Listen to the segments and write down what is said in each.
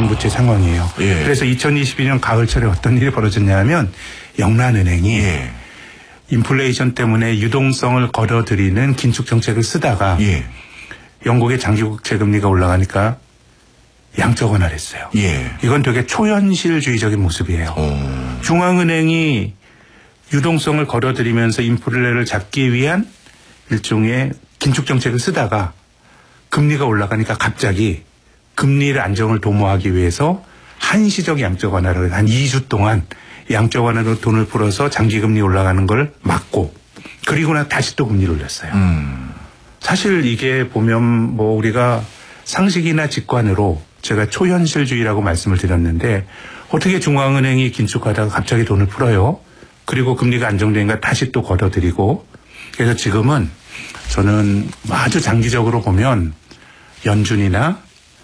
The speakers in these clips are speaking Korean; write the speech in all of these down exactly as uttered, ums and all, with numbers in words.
가계부채 상황이에요. 예. 그래서 이천이십이 년 가을철에 어떤 일이 벌어졌냐면 영란은행이 예. 인플레이션 때문에 유동성을 걸어들이는 긴축 정책을 쓰다가 예. 영국의 장기국채 금리가 올라가니까 양적 완화를 했어요. 예. 이건 되게 초현실주의적인 모습이에요. 오. 중앙은행이 유동성을 걸어들이면서 인플레를 잡기 위한 일종의 긴축 정책을 쓰다가 금리가 올라가니까 갑자기 금리를 안정을 도모하기 위해서 한시적 양적 완화를 한 이 주 동안 양적 완화로 돈을 풀어서 장기금리 올라가는 걸 막고 그리고 나 다시 또 금리를 올렸어요. 음. 사실 이게 보면 뭐 우리가 상식이나 직관으로 제가 초현실주의라고 말씀을 드렸는데 어떻게 중앙은행이 긴축하다가 갑자기 돈을 풀어요. 그리고 금리가 안정되니까 다시 또 걸어들이고 그래서 지금은 저는 아주 장기적으로 보면 연준이나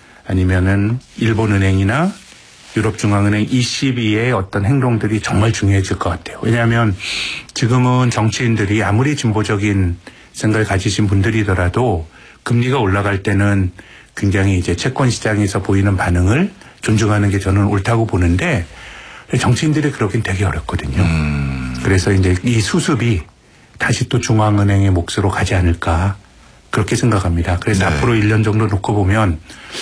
아니면은 일본은행이나 유럽중앙은행 이씨비의 어떤 행동들이 정말 중요해질 것 같아요. 왜냐하면 지금은 정치인들이 아무리 진보적인 생각을 가지신 분들이더라도 금리가 올라갈 때는 굉장히 이제 채권 시장에서 보이는 반응을 존중하는 게 저는 옳다고 보는데 정치인들이 그러긴 되게 어렵거든요. 음. 그래서 이제 이 수습이 다시 또 중앙은행의 몫으로 가지 않을까 그렇게 생각합니다. 그래서 네. 앞으로 일 년 정도 놓고 보면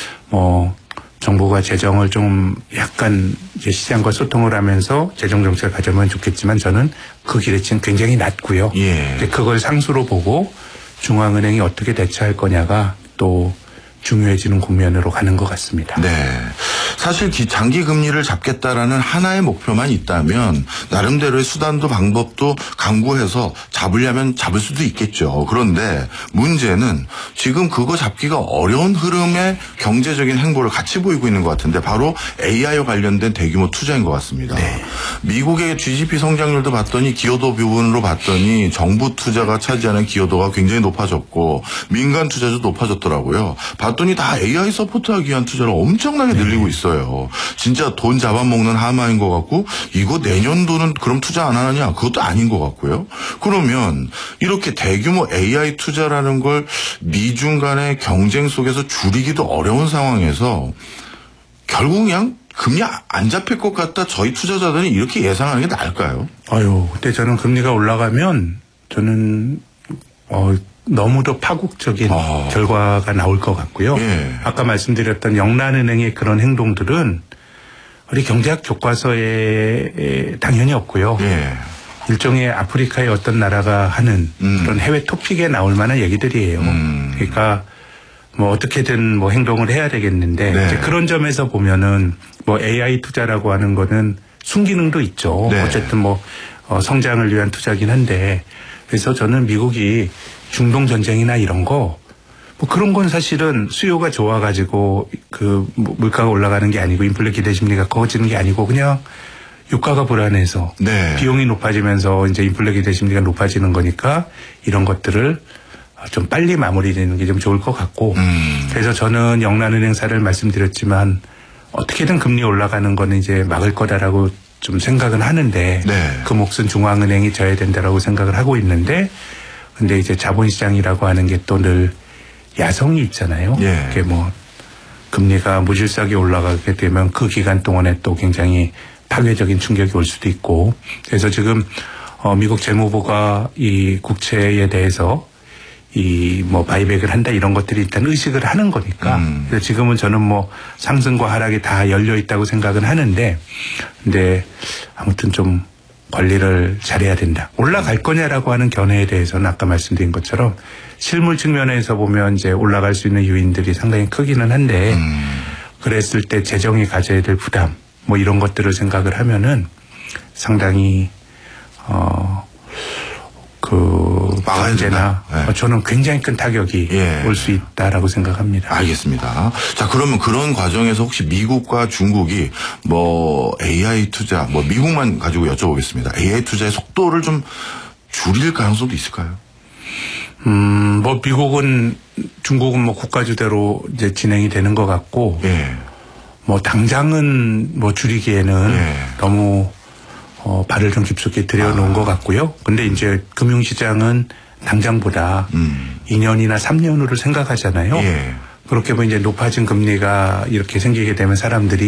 뭐 정부가 재정을 좀 약간 이제 시장과 소통을 하면서 재정 정책을 가져오면 좋겠지만 저는 그 기대치는 굉장히 낮고요. 예. 그걸 상수로 보고 중앙은행이 어떻게 대처할 거냐가 또 중요해지는 국면으로 가는 것 같습니다. 네. 사실 장기 금리를 잡겠다라는 하나의 목표만 있다면 나름대로의 수단도 방법도 강구해서 잡으려면 잡을 수도 있겠죠. 그런데 문제는 지금 그거 잡기가 어려운 흐름의 경제적인 행보를 같이 보이고 있는 것 같은데 바로 에이아이와 관련된 대규모 투자인 것 같습니다. 네. 미국의 지디피 성장률도 봤더니 기여도 부분으로 봤더니 정부 투자가 차지하는 기여도가 굉장히 높아졌고 민간 투자도 높아졌더라고요. 봤더니 다 에이아이 서포트하기 위한 투자를 엄청나게 늘리고 네. 있어요. 진짜 돈 잡아먹는 하마인 것 같고 이거 내년도는 그럼 투자 안 하느냐 그것도 아닌 것 같고요. 그러면 이렇게 대규모 에이아이 투자라는 걸 미중 간의 경쟁 속에서 줄이기도 어려운 상황에서 결국 그냥 금리 안 잡힐 것 같다 저희 투자자들은 이렇게 예상하는 게 나을까요? 아유, 근데 저는 금리가 올라가면 저는 어 너무도 파국적인 어. 결과가 나올 것 같고요. 예. 아까 말씀드렸던 영란은행의 그런 행동들은 우리 경제학 교과서에 당연히 없고요. 예. 일종의 아프리카의 어떤 나라가 하는 음. 그런 해외 토픽에 나올 만한 얘기들이에요. 음. 그러니까 뭐 어떻게든 뭐 행동을 해야 되겠는데 네. 이제 그런 점에서 보면은 뭐 에이아이 투자라고 하는 거는 순기능도 있죠. 네. 어쨌든 뭐 어 성장을 위한 투자긴 한데 그래서 저는 미국이 중동 전쟁이나 이런 거, 뭐 그런 건 사실은 수요가 좋아가지고 그 물가가 올라가는 게 아니고 인플레 기대 심리가 커지는 게 아니고 그냥 유가가 불안해서 네. 비용이 높아지면서 이제 인플레 기대 심리가 높아지는 거니까 이런 것들을 좀 빨리 마무리되는 게 좀 좋을 것 같고 음. 그래서 저는 영란은행사를 말씀드렸지만 어떻게든 금리 올라가는 거는 이제 막을 거다라고 좀 생각은 하는데 네. 그 몫은 중앙은행이 져야 된다라고 생각을 하고 있는데 근데 이제 자본시장이라고 하는 게 또 늘 야성이 있잖아요. 예. 그게 뭐 금리가 무질서하게 올라가게 되면 그 기간 동안에 또 굉장히 파괴적인 충격이 올 수도 있고 그래서 지금 어 미국 재무부가 이 국채에 대해서 이 뭐 바이백을 한다 이런 것들이 일단 의식을 하는 거니까 음. 그래서 지금은 저는 뭐 상승과 하락이 다 열려 있다고 생각은 하는데 근데 아무튼 좀 관리를 잘해야 된다. 올라갈 거냐라고 하는 견해에 대해서는 아까 말씀드린 것처럼 실물 측면에서 보면 이제 올라갈 수 있는 요인들이 상당히 크기는 한데 음. 그랬을 때 재정이 가져야 될 부담 뭐 이런 것들을 생각을 하면은 상당히 어 그 경제나 네. 저는 굉장히 큰 타격이 예. 올 수 있다라고 생각합니다. 알겠습니다. 자, 그러면 그런 과정에서 혹시 미국과 중국이 뭐 에이아이 투자, 뭐 미국만 가지고 여쭤보겠습니다. 에이아이 투자의 속도를 좀 줄일 가능성도 있을까요? 음, 뭐 미국은 중국은 뭐 국가주대로 이제 진행이 되는 것 같고, 예. 뭐 당장은 뭐 줄이기에는 예. 너무 어, 발을 좀 깊숙이 들여놓은 아. 것 같고요. 근데 이제 금융시장은 당장보다 음. 이 년이나 삼 년으로 생각하잖아요. 예. 그렇게 뭐 이제 높아진 금리가 이렇게 생기게 되면 사람들이